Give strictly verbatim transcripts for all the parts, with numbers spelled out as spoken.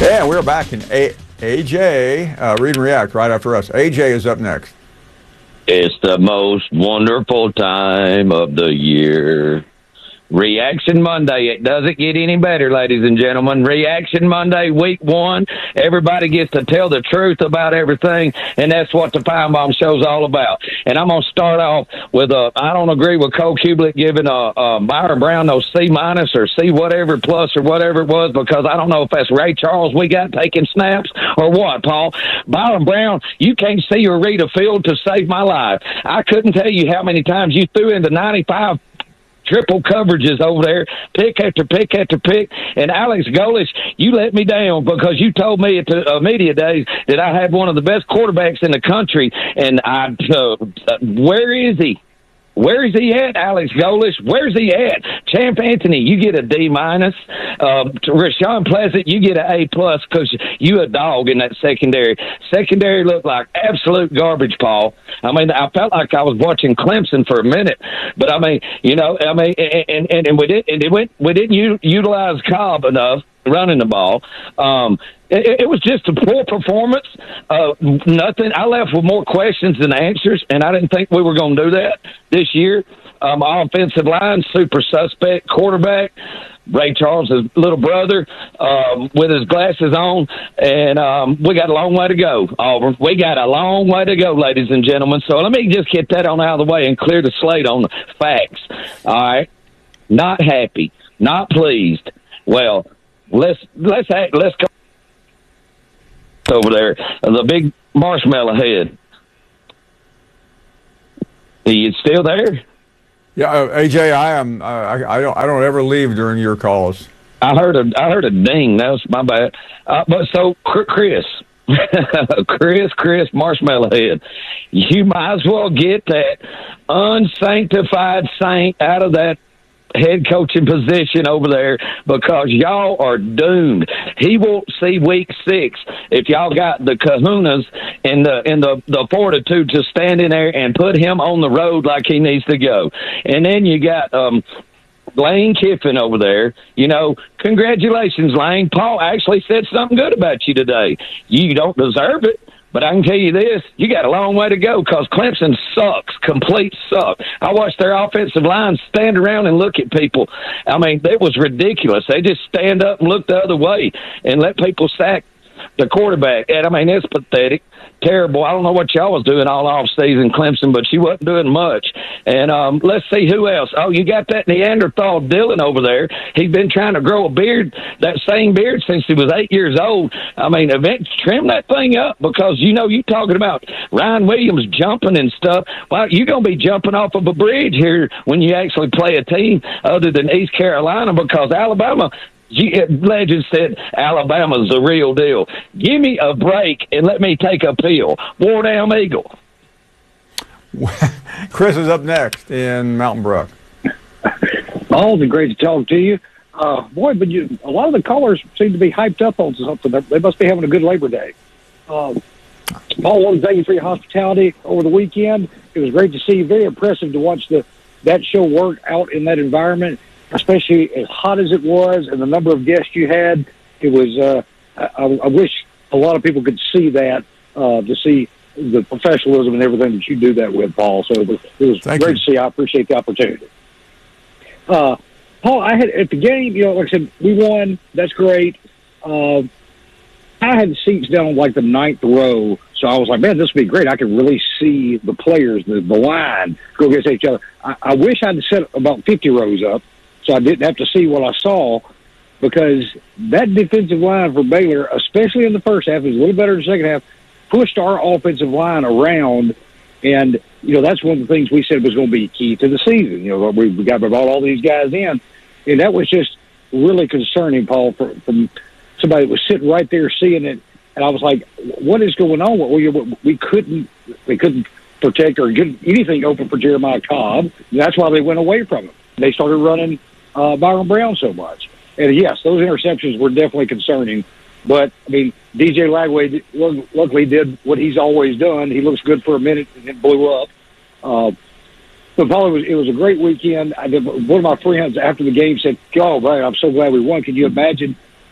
Yeah, we're back in A- AJ, uh, Read and React right after us. A J is up next. It's the most wonderful time of the year. Reaction Monday. It doesn't get any better, ladies and gentlemen. Reaction Monday, week one. Everybody gets to tell the truth about everything, and that's what the Pine Bomb Show's all about. And I'm going to start off with a, I don't agree with Cole Kublik giving a, a Byron Brown no C minus or C whatever plus or whatever it was, because I don't know if that's Ray Charles we got taking snaps or what, Paul. Byron Brown, you can't see or read a field to save my life. I couldn't tell you how many times you threw into ninety-five triple coverages over there, pick after pick after pick. And Alex Golesh, you let me down because you told me at the uh, media days that I had one of the best quarterbacks in the country. And I, uh, uh, where is he? Where is he at, Alex Golesh? Where's he at? Champ Anthony, you get a D minus. Uh, Rashawn Pleasant, you get an A plus because you a dog in that secondary. Secondary looked like absolute garbage, Paul. I mean, I felt like I was watching Clemson for a minute, but I mean, you know, I mean, and and, and we didn't, and it went, we didn't u- utilize Cobb enough running the ball. Um, it, it was just a poor performance. Uh, nothing. I left with more questions than answers, and I didn't think we were going to do that this year. Um, offensive line, super suspect. Quarterback, Ray Charles' little brother, um, with his glasses on, and um, we got a long way to go, Auburn. We got a long way to go, ladies and gentlemen. So let me just get that on out of the way and clear the slate on the facts. All right, not happy, not pleased. Well, let's let's act, let's go over there. The big marshmallow head. Are you still there? Yeah, uh, A J, I am. Uh, I, I don't. I don't ever leave during your calls. I heard a. I heard a ding. That was my bad. Uh, but so, Chris, Chris, Chris, Marshmallow Head, you might as well get that unsanctified saint out of that head coaching position over there, because y'all are doomed. He won't see week six if y'all got the kahunas and the and the, the fortitude to stand in there and put him on the road like he needs to go. And then you got um Lane Kiffin over there. You know, congratulations, Lane. Paul actually said something good about you today. You don't deserve it, but I can tell you this, you got a long way to go, because Clemson sucks, complete suck. I watched their offensive line stand around and look at people. I mean, it was ridiculous. They just stand up and look the other way and let people sack the quarterback. And, I mean, it's pathetic, terrible. I don't know what y'all was doing all off season, Clemson, but she wasn't doing much. And um, let's see who else. Oh, you got that Neanderthal Dylan over there. He's been trying to grow a beard, that same beard, since he was eight years old. I mean, eventually trim that thing up, because, you know, you talking about Ryan Williams jumping and stuff. Well, you're going to be jumping off of a bridge here when you actually play a team other than East Carolina, because Alabama – Legend said Alabama's the real deal. Give me a break and let me take a pill. War down Eagle. Chris is up next in Mountain Brook. Always great to talk to you. Uh, boy, but you, a lot of the callers seem to be hyped up on something. They must be having a good Labor Day. Uh, Paul, I want to thank you for your hospitality over the weekend. It was great to see you. Very impressive to watch the that show work out in that environment, especially as hot as it was and the number of guests you had. It was, uh, I, I wish a lot of people could see that, uh, to see the professionalism and everything that you do that with, Paul. So it was, it was great you. to see. I appreciate the opportunity. Uh, Paul, I had at the game, you know, like I said, we won. That's great. Uh, I had seats down like the ninth row, so I was like, man, this would be great. I could really see the players, the, the line, go against each other. I, I wish I'd set about fifty rows up, so I didn't have to see what I saw, because that defensive line for Baylor, especially in the first half, it was a little better in the second half, pushed our offensive line around. And, you know, that's one of the things we said was going to be key to the season. You know, we, we got to brought all these guys in. And that was just really concerning, Paul, from, from somebody that was sitting right there seeing it. And I was like, what is going on? We, we couldn't we couldn't protect or get anything open for Jeremiah Cobb. And that's why they went away from him. They started running uh, Byron Brown so much. And, yes, those interceptions were definitely concerning. But, I mean, D J Lagway luckily did what he's always done. He looks good for a minute and then blew up. Uh, but, Paul, it was, it was a great weekend. I did, one of my friends after the game said, oh, man, I'm so glad we won. Can you imagine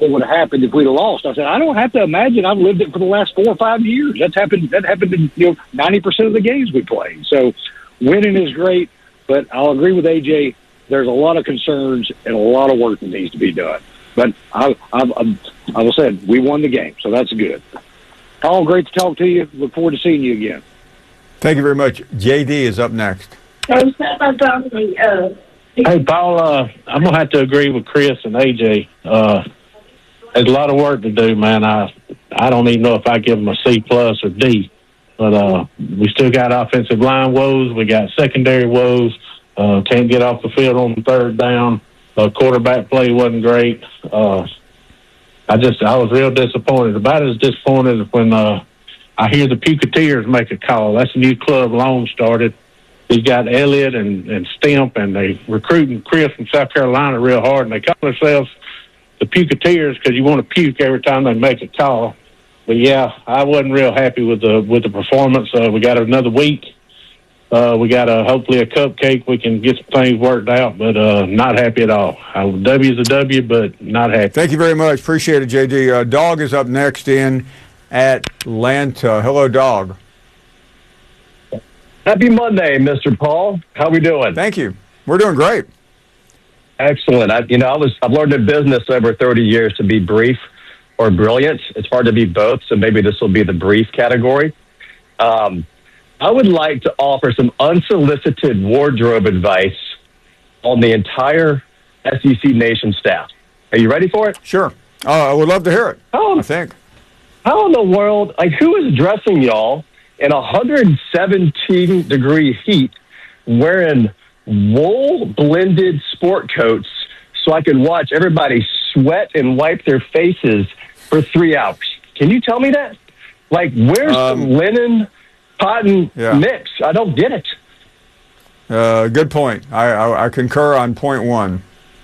what would have happened if we'd have lost. I said, I don't have to imagine. I've lived it for the last four or five years. That's happened. That happened in you know ninety percent of the games we played. So winning is great, but I'll agree with A J. There's a lot of concerns and a lot of work that needs to be done. But I, I, I, I will say we won the game, so that's good. Paul, great to talk to you. Look forward to seeing you again. Thank you very much. J D is up next. Hey, Paul, uh, I'm going to have to agree with Chris and A J. Uh, there's a lot of work to do, man. I I don't even know if I give them a C plus or D. But uh, we still got offensive line woes. We got secondary woes. Uh, can't get off the field on the third down. Uh, quarterback play wasn't great. Uh, I just I was real disappointed. About as disappointed as when uh, I hear the Puketeers make a call. That's a new club Long started. He's got Elliott and, and Stimp, and they recruiting Chris from South Carolina real hard, and they call themselves the Puketeers because you want to puke every time they make a call. But yeah, I wasn't real happy with the with the performance. Uh, we got another week. Uh, we got a hopefully a cupcake. We can get some things worked out, but uh, not happy at all. Uh, W is a W, but not happy. Thank you very much. Appreciate it, J D. Uh, Dog is up next in Atlanta. Hello, Dog. Happy Monday, Mister Paul. How we doing? Thank you. We're doing great. Excellent. I, you know, I was I've learned in business over thirty years to be brief or brilliant. It's hard to be both, so maybe this will be the brief category. Um, I would like to offer some unsolicited wardrobe advice on the entire S E C Nation staff. Are you ready for it? Sure. Uh, I would love to hear it. How, I think. How in the world, like, who is dressing y'all in one hundred seventeen degree heat wearing wool blended sport coats so I can watch everybody sweat and wipe their faces for three hours? Can you tell me that? Like, where's Um, the linen cotton yeah. mix? I don't get it. Uh, good point. I, I, I concur on point one.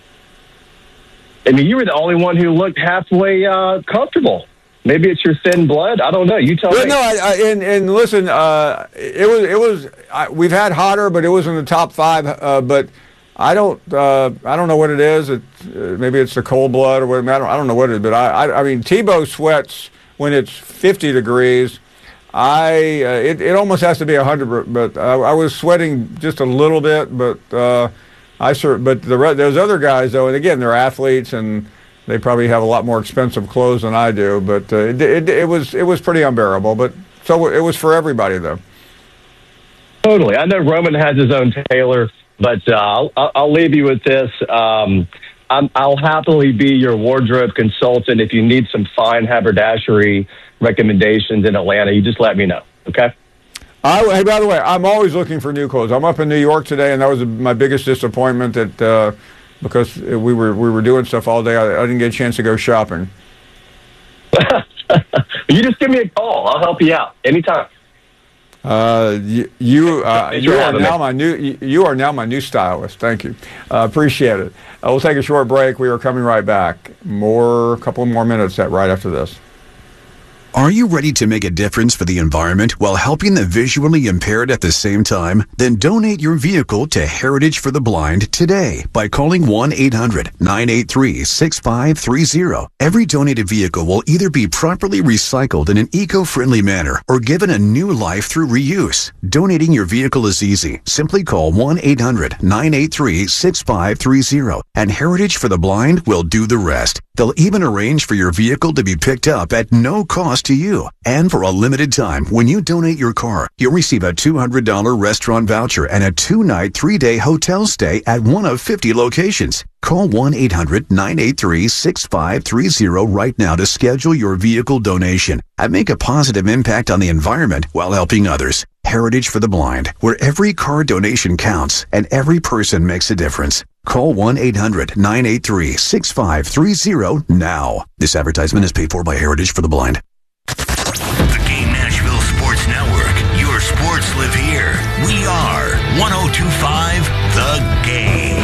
I mean, you were the only one who looked halfway uh, comfortable. Maybe it's your thin blood. I don't know. You tell But me. no, I, I, and, and listen, uh, it was it was. I, we've had hotter, but it was in the top five. Uh, but I don't uh, I don't know what it is. It, uh, maybe it's the cold blood or whatever. I don't I don't know what it is. But I I, I mean, Tebow sweats when it's fifty degrees. I uh, it it almost has to be a hundred. But I, I was sweating just a little bit. But uh, I sort. But the those other guys though, and again, they're athletes and they probably have a lot more expensive clothes than I do, but uh, it, it, it was it was pretty unbearable. But so it was for everybody, though. Totally. I know Roman has his own tailor, but uh, I'll, I'll leave you with this. Um, I'm, I'll happily be your wardrobe consultant if you need some fine haberdashery recommendations in Atlanta. You just let me know, okay? I, hey, by the way, I'm always looking for new clothes. I'm up in New York today, and that was my biggest disappointment that. Uh, because we were we were doing stuff all day. I, I didn't get a chance to go shopping. You just give me a call. I'll help you out anytime. Uh, you you, uh, Thanks you for are having now me. my new you, you are now my new stylist. Thank you. Uh, appreciate it. Uh, we'll take a short break. We are coming right back. More, a couple more minutes at right after this. Are you ready to make a difference for the environment while helping the visually impaired at the same time? Then donate your vehicle to Heritage for the Blind today by calling one eight hundred nine eight three six five three zero. Every donated vehicle will either be properly recycled in an eco-friendly manner or given a new life through reuse. Donating your vehicle is easy. Simply call one eight hundred nine eight three six five three zero and Heritage for the Blind will do the rest. They'll even arrange for your vehicle to be picked up at no cost to you. And for a limited time, when you donate your car, you'll receive a two hundred dollars restaurant voucher and a two-night, three-day hotel stay at one of fifty locations. Call one eight hundred nine eight three six five three zero right now to schedule your vehicle donation and make a positive impact on the environment while helping others. Heritage for the Blind, where every car donation counts and every person makes a difference. Call one eight hundred nine eight three six five three zero now. This advertisement is paid for by Heritage for the Blind. The Game Nashville Sports Network. Your sports live here. We are one oh two point five The Game.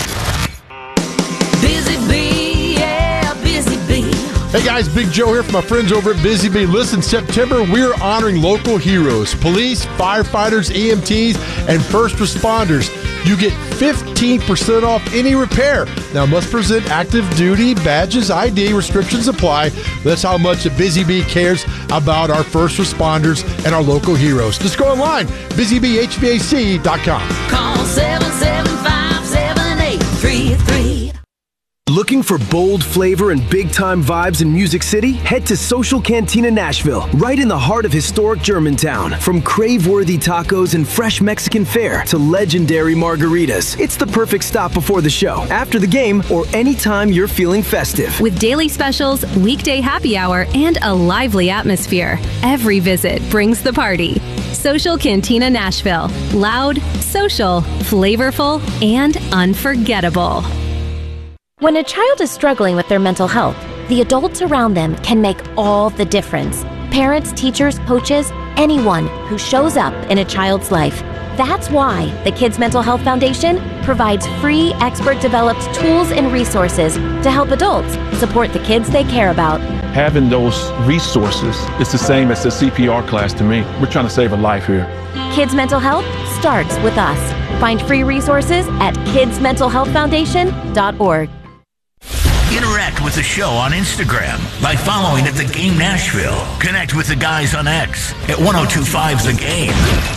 Busy Bee, yeah, Busy Bee. Hey guys, Big Joe here from my friends over at Busy Bee. Listen, September we're honoring local heroes, police, firefighters, E M Ts, and first responders. you get fifteen percent off any repair. Now, must present active duty badges, I D, restrictions apply. That's how much the Busy Bee cares about our first responders and our local heroes. Just go online, busy bee h v a c dot com. Call seven seven five, seven eight three three. Looking for bold flavor and big-time vibes in Music City? Head to Social Cantina Nashville, right in the heart of historic Germantown. From crave-worthy tacos and fresh Mexican fare to legendary margaritas, it's the perfect stop before the show, after the game, or anytime you're feeling festive. With daily specials, weekday happy hour, and a lively atmosphere, every visit brings the party. Social Cantina Nashville. Loud, social, flavorful, and unforgettable. When a child is struggling with their mental health, the adults around them can make all the difference. Parents, teachers, coaches, anyone who shows up in a child's life. That's why the Kids Mental Health Foundation provides free, expert-developed tools and resources to help adults support the kids they care about. Having those resources is the same as the C P R class to me. We're trying to save a life here. Kids Mental Health starts with us. Find free resources at kids mental health foundation dot org. Interact with the show on Instagram by following at The Game Nashville. Connect with the guys on X at ten twenty-five The Game.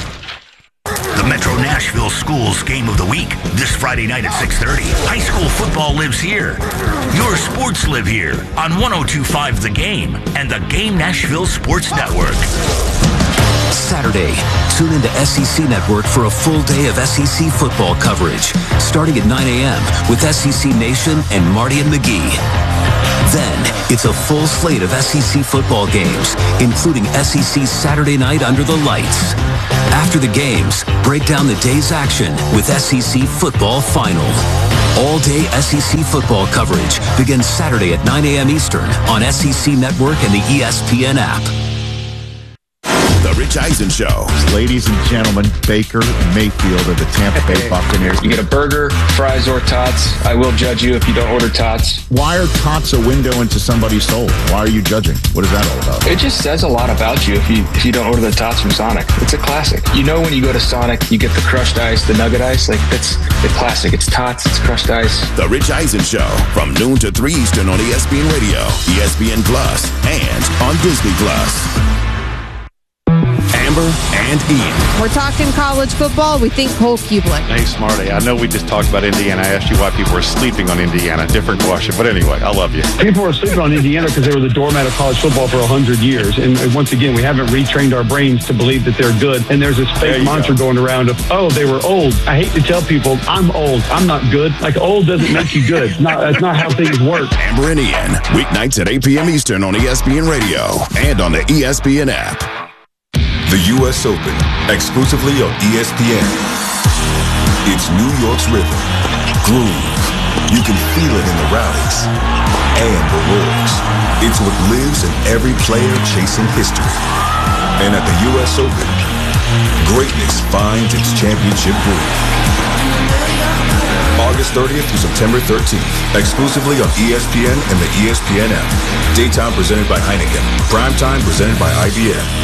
The Metro Nashville Schools Game of the Week this Friday night at six thirty. High school football lives here. Your sports live here on ten twenty-five The Game and the Game Nashville Sports Network. Saturday, tune into S E C Network for a full day of S E C football coverage, starting at nine a.m. with S E C Nation and Marty and McGee. Then, it's a full slate of S E C football games, including S E C Saturday Night Under the Lights. After the games, break down the day's action with S E C Football Final. All-day S E C football coverage begins Saturday at nine a.m. Eastern on S E C Network and the E S P N app. The Rich Eisen Show. Ladies and gentlemen, Baker Mayfield of the Tampa Bay Buccaneers. You get a burger, fries, or tots. I will judge you if you don't order tots. Why are tots a window into somebody's soul? Why are you judging? What is that all about? It just says a lot about you if you if you don't order the tots from Sonic. It's a classic. You know when you go to Sonic, you get the crushed ice, the nugget ice. Like, that's the classic. It's tots, it's crushed ice. The Rich Eisen Show from noon to three Eastern on E S P N Radio, E S P N Plus, and on Disney Plus. Amber and Ian. We're talking college football. We think Cole Kublik. Hey, Smarty. I know we just talked about Indiana. I asked you why people were sleeping on Indiana. Different question. But anyway, I love you. People were sleeping on Indiana because they were the doormat of college football for one hundred years. And once again, we haven't retrained our brains to believe that they're good. And there's this fake mantra go. going around of, oh, they were old. I hate to tell people, I'm old. I'm not good. Like, old doesn't make you good. Not, that's not how things work. Amber and Ian. Weeknights at eight p.m. Eastern on E S P N Radio and on the E S P N app. The U S Open, exclusively on E S P N. It's New York's rhythm, groove. You can feel it in the rallies and the roars. It's what lives in every player chasing history. And at the U S Open, greatness finds its championship groove. August thirtieth through September thirteenth, exclusively on E S P N and the E S P N app. Daytime presented by Heineken. Primetime presented by I B M.